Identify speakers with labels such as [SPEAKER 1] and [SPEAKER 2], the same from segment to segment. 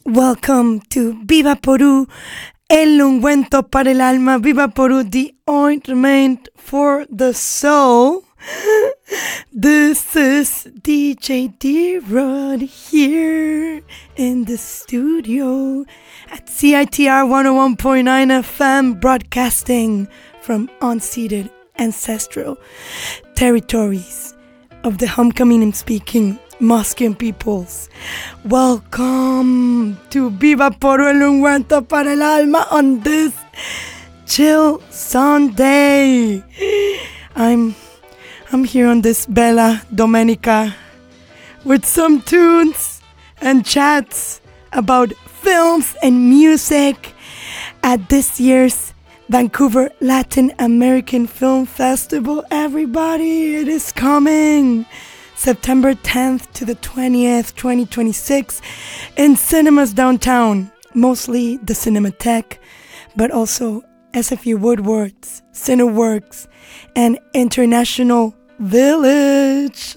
[SPEAKER 1] Welcome to Viva Porú, el ungüento para el alma. Viva Porú, the ointment for the soul. This is DJ D-Rod here in the studio at CITR 101.9 FM, broadcasting from unceded ancestral territories of the homecoming and speaking Musqueam peoples. Welcome to Viva Porú, el ungüento para el alma on this chill Sunday. I'm here on this Bella Domenica with some tunes and chats about films and music at this year's Vancouver Latin American Film Festival. Everybody, it is coming September 10th to the 20th, 2026 in cinemas downtown, mostly the Cinematheque, but also SFU Woodwards, Cineworks, and International Village.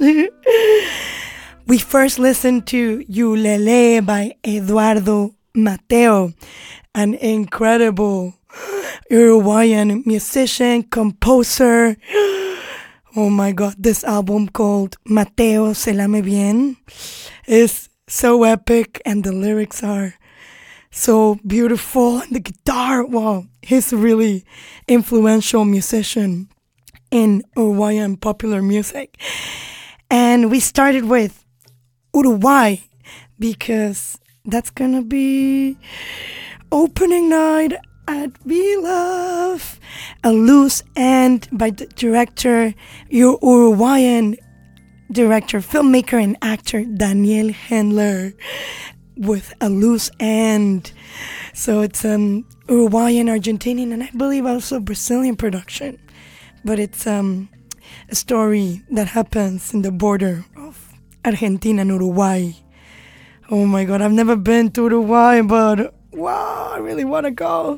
[SPEAKER 1] We first listened to Yulele by Eduardo Mateo, an incredible Uruguayan musician, composer. Oh my God, this album called Mateo Se Lame Bien is so epic and the lyrics are so beautiful and the guitar, wow, he's a really influential musician in Uruguayan popular music. And we started with Uruguay because that's gonna be opening night at V-Love, a loose end by the director, your Uruguayan director, filmmaker, and actor Daniel Hendler with a loose end. So it's Uruguayan, Argentinian, and I believe also Brazilian production. But it's a story that happens in the border of Argentina and Uruguay. Oh my God, I've never been to Uruguay, but wow, I really want to go.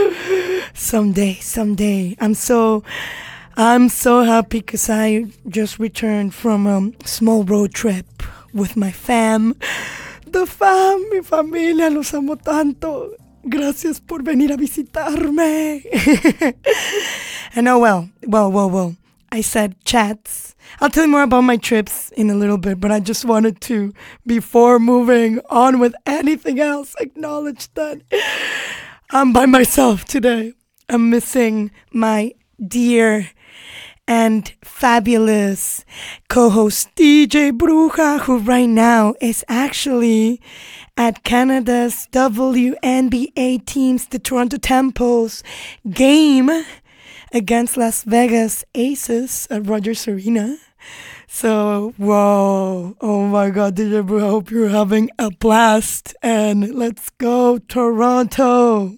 [SPEAKER 1] Someday. I'm so happy because I just returned from a small road trip with my fam. The fam, mi familia, los amo tanto. Gracias por venir a visitarme. And well. I said chats. I'll tell you more about my trips in a little bit, but I just wanted to, before moving on with anything else, acknowledge that I'm by myself today. I'm missing my dear and fabulous co-host DJ Bruja, who right now is actually at Canada's WNBA teams, the Toronto Temples game against Las Vegas Aces at Rogers Arena. So, whoa, oh my God, DJ Bru, I hope you're having a blast. And let's go, Toronto.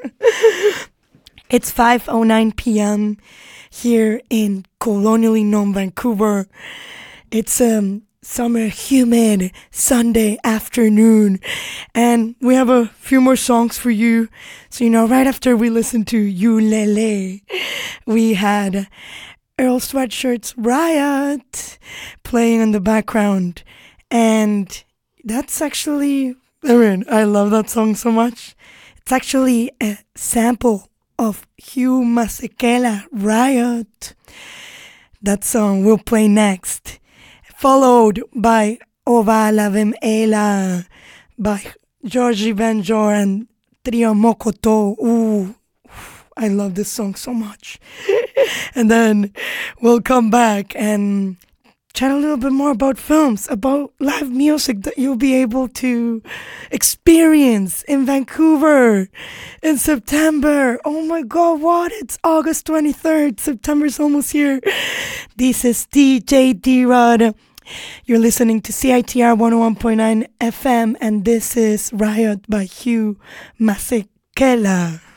[SPEAKER 1] It's 5:09 p.m. here in colonially known Vancouver. It's summer humid Sunday afternoon. And we have a few more songs for you. So, right after we listened to Yulele, we had Earl Sweatshirt's Riot playing in the background. And that's actually, I love that song so much. It's actually a sample of Hugh Masekela, Riot. That song we'll play next. Followed by Ova la Vemela by Georgie Benjor and Trio Mokoto. Ooh, I love this song so much. And then we'll come back and chat a little bit more about films, about live music that you'll be able to experience in Vancouver in September. Oh my God, what? It's August 23rd. September's almost here. This is DJ D-Rod. You're listening to CITR 101.9 FM, and this is Riot by Hugh Masekela.